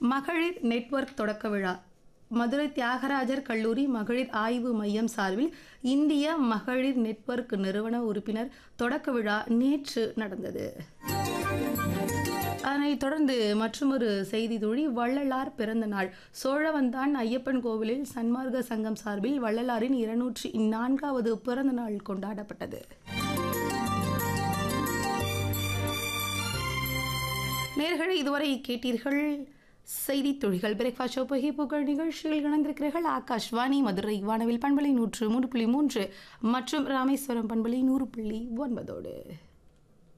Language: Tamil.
மகளிர் நெட்வொர்க் தொடக்க விழா மதுரை தியாகராஜர் கல்லூரி மகளிர் ஆய்வு மையம் சார்பில் இந்திய மகளிர் நெட்வொர்க் நிறுவன உறுப்பினர் தொடக்க விழா நேற்று நடந்தது. அதனைத் தொடர்ந்து மற்றொரு செய்தி துளி வள்ளலார் பிறந்த நாள். சோழவந்தான் ஐயப்பன் கோவிலில் சன்மார்க்க சங்கம் சார்பில் வள்ளலாரின் 204வது பிறந்த நாள் கொண்டாடப்பட்டது. நேயர்களே, இதுவரை கேட்டீர்கள் செய்தி துளிகள். பிரேக்ஃபாஸ்ட் ஷோ புகை புகழ் நிகழ்ச்சியில் இணைந்திருக்கிறீர்கள். ஆகாஷ்வாணி மதுரை வானவில் பண்பலை 103.3 மற்றும் ராமேஸ்வரம் பண்பலை 100.9.